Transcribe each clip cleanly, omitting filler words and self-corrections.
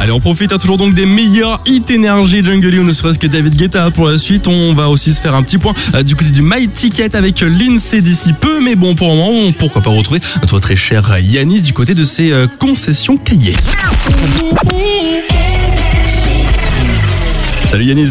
Allez, on profite toujours donc des meilleurs hits énergie Jungle, ou ne serait-ce que David Guetta pour la suite. On va aussi se faire un petit point du côté du My Ticket avec l'INSEE d'ici peu. Mais bon, pour le moment, pourquoi pas retrouver notre très cher Yanis du côté de ses concessions cahiers. Salut Yanis.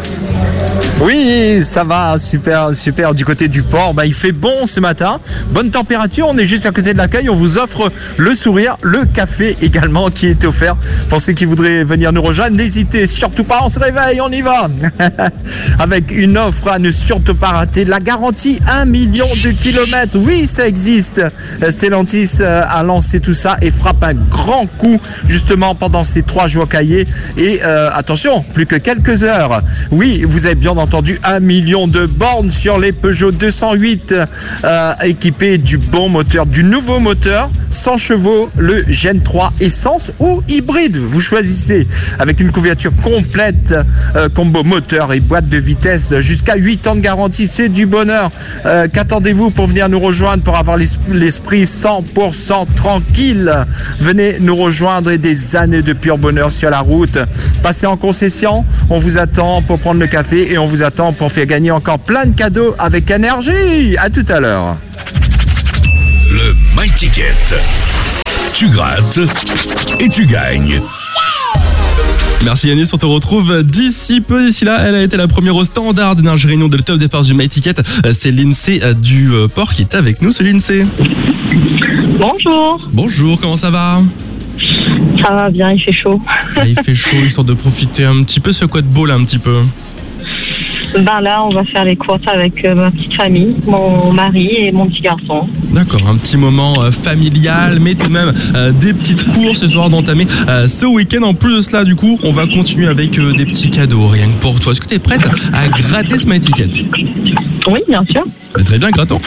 Oui, ça va, super. Du côté du port, il fait bon ce matin. Bonne température, on est juste à côté de l'accueil. On vous offre le sourire, le café également qui est offert. Pour ceux qui voudraient venir nous rejoindre, n'hésitez surtout pas, on se réveille, on y va. Avec une offre à ne surtout pas rater, la garantie 1 million de kilomètres. Oui, ça existe. Stellantis a lancé tout ça et frappe un grand coup justement pendant ces 3 jours cahiers. Et attention, plus que quelques heures. Oui, vous avez bien entendu 1 million de bornes sur les Peugeot 208 équipés du bon moteur, du nouveau moteur 100 chevaux, le Gen 3 essence ou hybride, vous choisissez, avec une couverture complète, combo moteur et boîte de vitesse, jusqu'à 8 ans de garantie, c'est du bonheur. Qu'attendez-vous pour venir nous rejoindre, pour avoir l'esprit 100% tranquille? Venez nous rejoindre et des années de pur bonheur sur la route. Passez en concession, on vous attend pour prendre le café et on vous attend pour faire gagner encore plein de cadeaux avec énergie. À tout à l'heure. Le My Ticket. Tu grattes et tu gagnes. Merci Yanis, on te retrouve d'ici peu. D'ici là, elle a été la première au standard d'énergie réunion de le top départ du My Ticket. C'est l'INSEE du port qui est avec nous. Salut l'INSEE. Bonjour. Bonjour, comment ça va? Ça va bien, il fait chaud. Il fait chaud, histoire de profiter un petit peu, ce quoi de beau là un petit peu. Là, on va faire les courses avec ma petite famille, mon mari et mon petit garçon. D'accord, un petit moment familial, mais tout de même des petites courses ce soir d'entamer ce week-end. En plus de cela, du coup, on va continuer avec des petits cadeaux, rien que pour toi. Est-ce que tu es prête à gratter ce My Ticket? Oui, bien sûr. Très bien, grattons.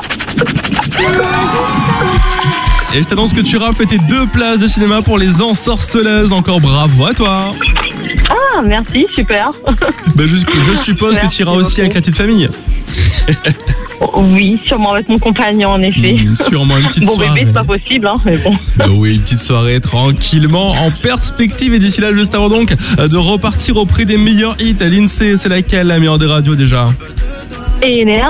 Et je t'annonce que tu rafles tes 2 places de cinéma pour Les Ensorceleuses. Encore bravo à toi. Ah, merci, super. Je suppose que tu iras aussi avec la petite famille. Oui, sûrement avec mon compagnon, en effet. Sûrement une petite soirée. Bon bébé, c'est pas possible, mais bon. Oui, une petite soirée tranquillement en perspective. Et d'ici là, juste avant donc de repartir au prix des meilleurs hits à l'INSEE. C'est laquelle, la meilleure des radios déjà? Et